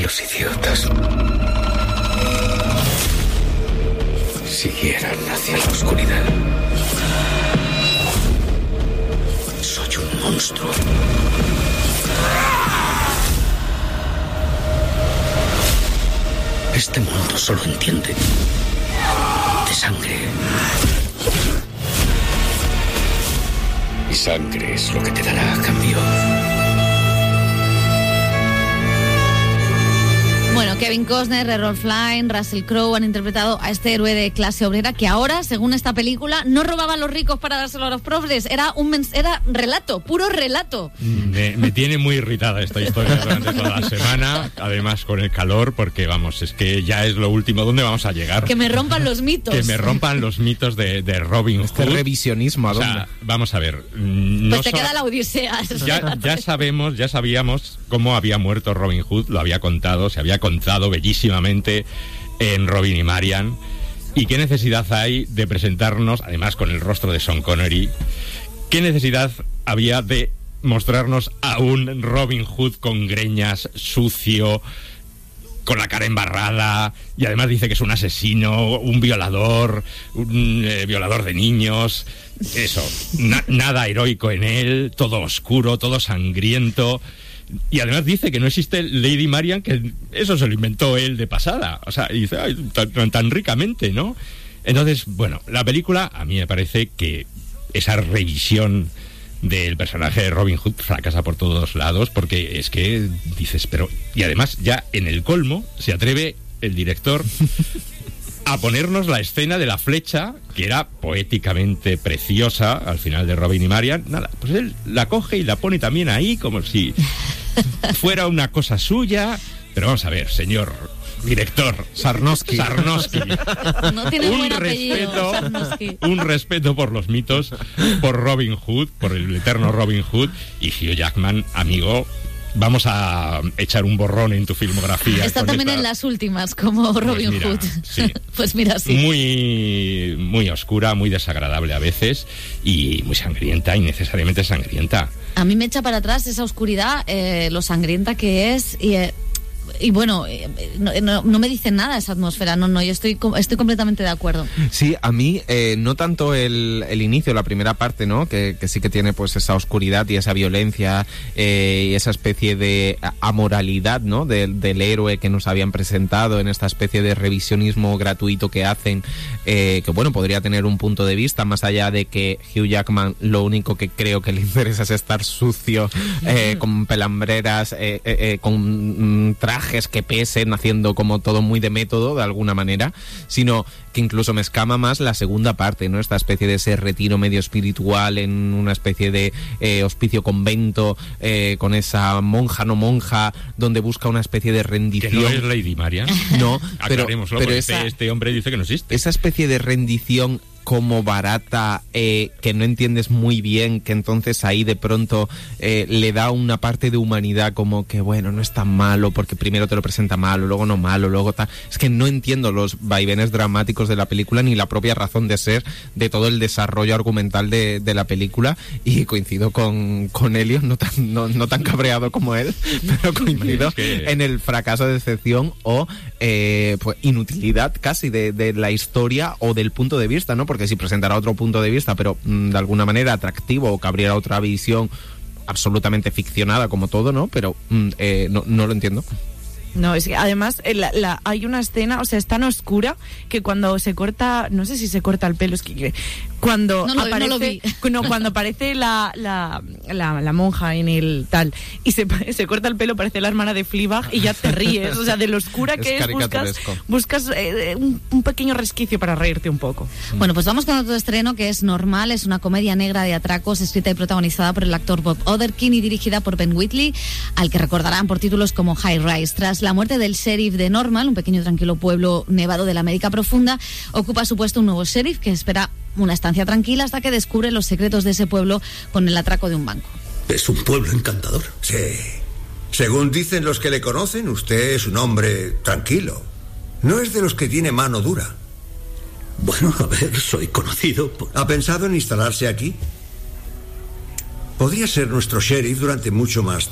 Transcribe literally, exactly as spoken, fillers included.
los idiotas siguieran hacia la oscuridad. Soy un monstruo. Este mundo solo entiende de sangre. Y sangre es lo que te dará a cambio. Bueno, Kevin Costner, Errol Flynn, Russell Crowe han interpretado a este héroe de clase obrera que ahora, según esta película, no robaba a los ricos para dárselo a los pobres. Era un mens- era relato, puro relato. Me, me tiene muy irritada esta historia durante toda la semana, además con el calor, porque vamos, es que ya es lo último. ¿Dónde vamos a llegar? Que me rompan los mitos. Que me rompan los mitos de, de Robin Hood. Este revisionismo, ¿a dónde? O sea, vamos a ver. No Pues te so- queda la Odisea. Ya, ya sabemos, ya sabíamos cómo había muerto Robin Hood, lo había contado, se había contado bellísimamente en Robin y Marian. ¿Y qué necesidad hay de presentarnos, además con el rostro de Sean Connery, qué necesidad había de mostrarnos a un Robin Hood con greñas, sucio, con la cara embarrada, y además dice que es un asesino, un violador, un eh, violador de niños? Eso, na- nada heroico en él, todo oscuro, todo sangriento. Y además dice que no existe Lady Marian, que eso se lo inventó él de pasada. O sea, y dice, ay, tan, tan ricamente, ¿no? Entonces, bueno, la película, a mí me parece que esa revisión del personaje de Robin Hood fracasa por todos lados, porque es que dices, pero... Y además, ya en el colmo, se atreve el director a ponernos la escena de la flecha, que era poéticamente preciosa al final de Robin y Marian. Nada, pues él la coge y la pone también ahí, como si fuera una cosa suya. Pero vamos a ver, señor director Sarnowski. Sarnowski. No tiene un buen apellido, respeto, Sarnowski. un respeto por los mitos, por Robin Hood, por el eterno Robin Hood. Y Hugh Jackman, amigo, vamos a echar un borrón en tu filmografía. Está con también esta- en las últimas, como Robin Pues mira, Hood. sí. Pues mira, sí. Muy, muy oscura, muy desagradable a veces y muy sangrienta, innecesariamente sangrienta. A mí me echa para atrás esa oscuridad, eh, lo sangrienta que es y... Eh, Y bueno, eh, no, no, no me dicen nada esa atmósfera, no, no, yo estoy, co- estoy completamente de acuerdo. Sí, a mí eh, no tanto el, el inicio, la primera parte, ¿no? Que, que sí que tiene pues esa oscuridad y esa violencia eh, y esa especie de amoralidad, ¿no? Del, del héroe que nos habían presentado en esta especie de revisionismo gratuito que hacen, eh, que bueno, podría tener un punto de vista más allá de que Hugh Jackman lo único que creo que le interesa es estar sucio, eh, con pelambreras, eh, eh, eh, con mm, trajes que pesen, haciendo como todo muy de método de alguna manera, sino que incluso me escama más la segunda parte, ¿no? Esta especie de ese retiro medio espiritual en una especie de eh, hospicio convento, eh, con esa monja no monja, donde busca una especie de Que rendición. no es Lady Marian. No, pero, Aclarémoslo, pero porque esa, este, este hombre dice que no existe. esa especie de rendición como barata, eh, que no entiendes muy bien, que entonces ahí de pronto eh, le da una parte de humanidad como que bueno, no es tan malo porque primero te lo presenta malo, luego no malo, luego tal. Es que no entiendo los vaivenes dramáticos de la película ni la propia razón de ser de todo el desarrollo argumental de, de la película, y coincido con, con Elio, no tan, no, no tan cabreado como él, pero coincido Es que- en el fracaso, decepción o eh, pues inutilidad casi de, de la historia o del punto de vista, ¿no? Porque si presentara otro punto de vista, pero mmm, de alguna manera atractivo, o que abriera otra visión absolutamente ficcionada como todo, ¿no? Pero mmm, eh, no, no lo entiendo. No, es que además eh, la, la, hay una escena, o sea, es tan oscura que cuando se corta, no sé si se corta el pelo, es que, que cuando No lo- no aparece, lo vi. no, cuando aparece la, la, la, la monja en el tal y se, se corta el pelo, parece la hermana de Fleabag y ya te ríes, o sea, de lo oscura que Es es, buscas, caricaturesco. buscas eh, un, un pequeño resquicio para reírte un poco. Bueno, pues vamos con otro estreno que es Normal, es una comedia negra de atracos escrita y protagonizada por el actor Bob Odenkirk y dirigida por Ben Wheatley, al que recordarán por títulos como High Rise. Tras la muerte del sheriff de Normal, un pequeño tranquilo pueblo nevado de la América profunda, ocupa su puesto un nuevo sheriff que espera una estancia tranquila hasta que descubre los secretos de ese pueblo con el atraco de un banco. Es un pueblo encantador. Sí. Según dicen los que le conocen, usted es un hombre tranquilo. No es de los que tiene mano dura. Bueno, a ver, soy conocido por... ¿Ha pensado en instalarse aquí? Podría ser nuestro sheriff durante mucho más